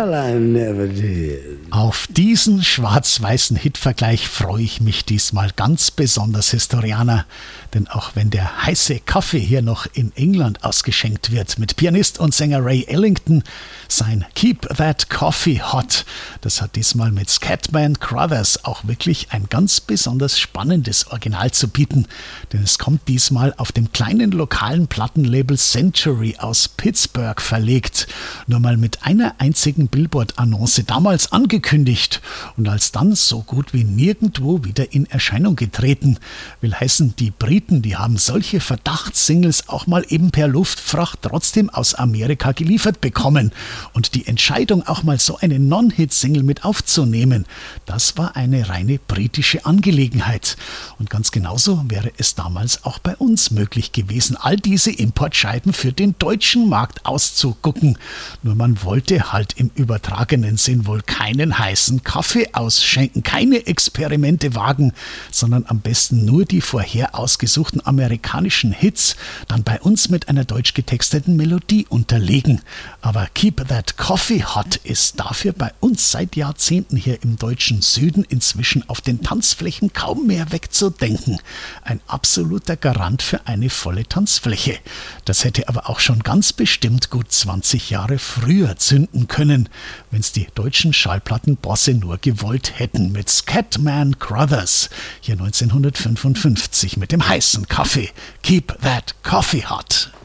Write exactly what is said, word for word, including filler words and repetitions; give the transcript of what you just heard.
Well, I never did. Auf diesen schwarz-weißen Hitvergleich freue ich mich diesmal ganz besonders, Historianer. Denn auch wenn der heiße Kaffee hier noch in England ausgeschenkt wird mit Pianist und Sänger Ray Ellington, sein Keep That Coffee Hot, das hat diesmal mit Scatman Crothers auch wirklich ein ganz besonders spannendes Original zu bieten. Denn es kommt diesmal auf dem kleinen lokalen Plattenlabel Century aus Pittsburgh verlegt. Nur mal mit einer einzigen Billboard-Annonce damals angekündigt und alsdann so gut wie nirgendwo wieder in Erscheinung getreten. Will heißen, die Briten, die haben solche Verdachtssingles auch mal eben per Luftfracht trotzdem aus Amerika geliefert bekommen. Und die Entscheidung, auch mal so eine Non-Hit-Single mit aufzunehmen, das war eine reine britische Angelegenheit. Und ganz genauso wäre es damals auch bei uns möglich gewesen, all diese Importscheiben für den deutschen Markt auszugucken. Nur man wollte halt im übertragenen Sinn wohl keinen heißen Kaffee ausschenken, keine Experimente wagen, sondern am besten nur die vorher ausgesuchten amerikanischen Hits dann bei uns mit einer deutsch getexteten Melodie unterlegen. Aber Keep That Coffee Hot ist dafür bei uns seit Jahrzehnten hier im deutschen Süden inzwischen auf den Tanzflächen kaum mehr wegzudenken. Ein absoluter Garant für eine volle Tanzfläche. Das hätte aber auch schon ganz bestimmt gut zwanzig Jahre früher zünden können, wenn's die deutschen Schallplattenbosse nur gewollt hätten, mit Scatman Crothers hier neunzehnhundertfünfundfünfzig mit dem heißen Kaffee Keep That Coffee Hot.